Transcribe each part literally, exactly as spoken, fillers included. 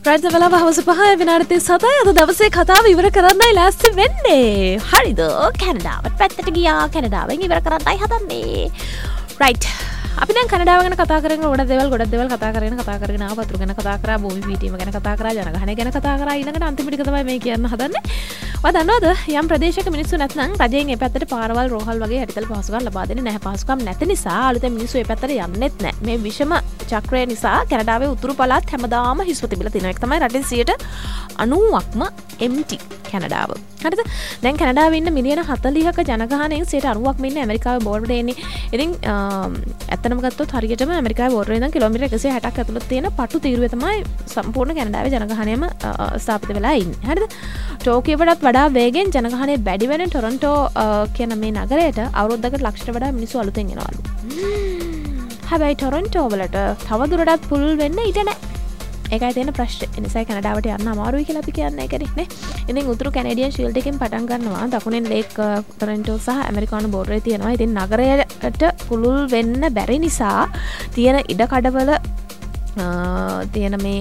Right වෙලාව හවස පහයි විනාඩි තිස් හතයි. අද දවසේ කතාව ඉවර කරන්නයි ලෑස්ති වෙන්නේ. හරිද? කැනඩාවට පැත්තට ගියා. කැනඩාවෙන් ඉවර කරන්නයි හදන්නේ. රයිට්. අපි දැන් කැනඩාව ගැන කතා කරගෙන ගොඩක් දේවල් ගොඩක් දේවල් කතා කරගෙන කතා කරගෙන ආව වතුර ගැන කතා කරා, භූමි පීඨියම ගැන කතා කරා, ජනගහනය ගැන කතා කරා. ඊළඟට අන්තිම ටික තමයි මේ කියන්න හදන්නේ. ඔයා දන්නවද යම් ප්‍රදේශයක මිනිස්සු නැත්නම් රජයෙන් ඒ පැත්තට පාරවල් රෝහල් වගේ යටිතල පහසුකම් ලබා දෙන්නේ නැහැ. පහසුකම් නැති නිසා අලුතෙන් මිනිස්සු ඒ පැත්තට යන්නෙත් නැහැ. මේ විෂම චක්‍රය නිසා කැනඩාවේ උතුරු පළාත් හැමදාම හිස්ව තිබිලා තියෙනවා. ඒක තමයි රටේ සියයට අනූවක්ම එම්ටි කැනඩාව. හරිද? දැන් කැනඩාවේ ඉන්න මිලියන හතළිහක ජනගහනයෙන් සියයට අනූවක්ම ඉන්නේ ඇමරිකාවේ බෝඩරේ ඉන්නේ. ඉතින් ඇත්තටම ගත්තොත් හරියටම ඇමරිකාවේ බෝඩරේ ඉඳන් කිලෝමීටර් එකසිය හැටක් ඇතුළත තියෙන පටු තීරුවේ තමයි සම්පූර්ණ කැනඩාවේ ජනගහනයම ස්ථාපිත වෙලා ඉන්නේ. හරිද? ටෝකියෝවටත් වඩා වේගෙන් ජනගහනය වැඩි වෙන ටොරන්ටෝ කියන මේ නගරයට අවුරුද්දකට ලක්ෂයට වඩා මිනිස්සු අලුතෙන් එනවලු. හැබැයි ටොරන්ටෝ වලට තවදුරටත් පුළුල් වෙන්න ඉඩ නැහැ. ඒකයි තියෙන ප්‍රශ්නේ. ඒ නිසා කැනඩාවට යන්න අමාරුයි කියලා අපි කියන්නේ ඒකනේ නේ. ඉතින් උතුරු කැනේඩියන් ෂීල්ඩ් එකෙන් පටන් ගන්නවා. දකුණෙන් ලේක් ටොරන්ටෝ සහ ඇමරිකානු බෝඩරේ තියෙනවා. ඉතින් නගරයට පුළුල් වෙන්න බැරි නිසා තියෙන ඉඩ කඩවල තියෙන මේ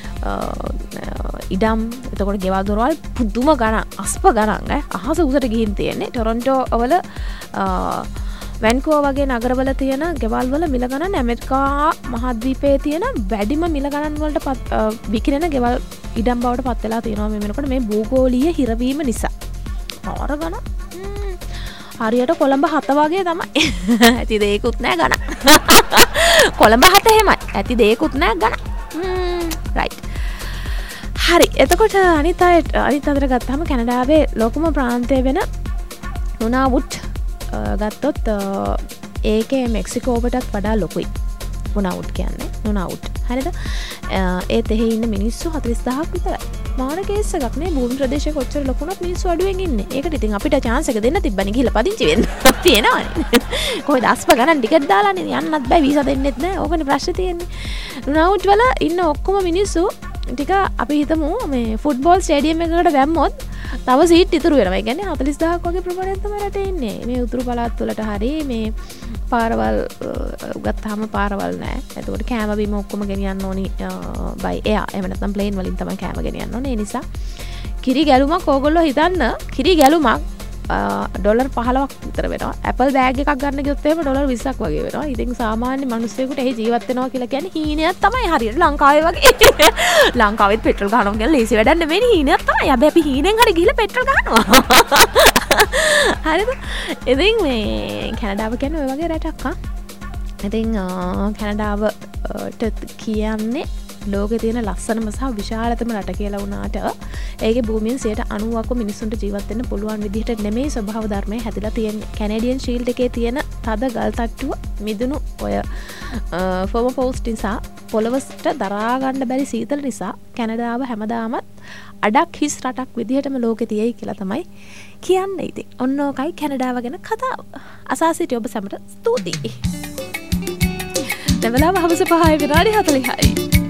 ඉඩම් එතකොට ගෙවල් දොරවල් පුදුම ගණන් අස්ප ගණන් ඈ අහස උසට ගිහින් තියෙන්නේ. ටොරන්ටෝ වල වැන්කෝ වගේ නගරවල තියෙන ගෙවල් වල මිල ගණන් ඇමරිකා මහද්වීපයේ තියෙන වැඩිම මිල ගණන් වලට විකිරෙන ගෙවල් ඉඩම් බවට පත් වෙලා තියෙනවා මේ වෙනකොට මේ භූගෝලීය හිරවීම නිසා. මාර ගණන්. හරියට කොළඹ හත වගේ තමයි. ඇති දෙයක්වත් නැහැ ගණන්. කොළඹ හත එහෙමයි. ඇති දෙයක්වත් නැහැ ගණන්. රයිට්. හරි. එතකොට අනිත් අය අනිත් අතට ගත්තාම කැනඩාවේ ලොකුම ප්‍රාන්තය වෙන නුනාවුට් ගත්තොත් ඒකේ මෙක්සිකෝවටත් වඩා ලොකුයි. නුනාවුට් කියන්නේ නුනාවුට්. හරිද? ඒත් එහි ඉන්න මිනිස්සු හතළිස් දහසක් විතරයි. මාන කේස් එකක් නේ. භූමි ප්‍රදේශයක කොච්චර ලොකු වුණත් මිනිස්සු අඩුවෙන් ඉන්නේ. ඒකට ඉතින් අපිට chance එක දෙන්න තිබ්බනේ ගිහලා පදිංචි වෙන්න. තියෙනවනේ. කොහෙද අස්ප ගණන් ටිකට් දාලානේ යන්නත් බෑ වීසා දෙන්නෙත් නෑ. ඕකනේ ප්‍රශ්නේ තියෙන්නේ. නුනාවුට් වල ඉන්න ඔක්කොම මිනිස්සු ටික අපි හිතමු මේ ෆුට්බෝල් ස්ටේඩියම් එකකට දැම්මොත් තව සීට් ඉතුරු වෙනවා. ඒ කියන්නේ හතළිස් දහසක් වගේ ප්‍රමාණයක් තමයි රටේ ඉන්නේ. මේ උතුරු පළාත් වලට හරි මේ පාරවල් ගත්තාම පාරවල් නැහැ. එතකොට කෑම බීම ඔක්කොම ගෙනියන්න ඕනි බයි එයා. එහෙම නැත්නම් ප්ලේන් වලින් තමයි කෑම ගෙනියන්න ඕනේ. ඒ නිසා කිරි ගැලුමක් ඕගොල්ලෝ හිතන්න කිරි ගැලුමක් ඩොලර් පහළොවක් විතර වෙනවා. ඇපල් බෑග් එකක් ගන්න ගියොත් එහෙම ඩොලර් විස්සක් වගේ වෙනවා. ඉතින් සාමාන්‍ය මිනිස්සුෙකුට එහි ජීවත් වෙනවා කියලා කියන්නේ හීනයක් තමයි. හරියට ලංකාවේ වගේ. ලංකාවෙත් පෙට්‍රල් ගහනවා කියන්නේ ලේසි වැඩක් නෙමෙයි හීනයක් තමයි. හැබැයි අපි හීනෙන් හරි ගිහලා පෙට්‍රල් ගහනවා. හරිද? ඉතින් මේ කැනඩාව කියන්නේ ඔය වගේ රටක් ආ. ඉතින් කැනඩාවට කියන්නේ ලෝකේ තියෙන ලස්සනම සහ විශාලතම රට කියලා වුණාට ඒකේ භූමියෙන් සියයට අනූවක්ම මිනිස්සුන්ට ජීවත් වෙන්න පුළුවන් විදිහට නෙමෙයි ස්වභාව ධර්මයේ හැදිලා තියෙන්නේ. කැනේඩියන් ෂීල්ඩ් එකේ තියෙන තද ගල් තට්ටුව මිදුණු ඔය ෆෝම පෝස්ට් නිසා පොළවස්ට දරා ගන්න බැරි සීතල නිසා කැනඩාව හැමදාමත් අඩක් හිස් රටක් විදිහටම ලෝකේ තියෙයි කියලා තමයි කියන්නේ. ඉතින් ඔන්න ඔකයි කැනඩාව ගැන කතාව. අසා සිටි ඔබ සැමට ස්තුතියි. දෙවලාව හවස පහයි විනාඩි හතළිහයි.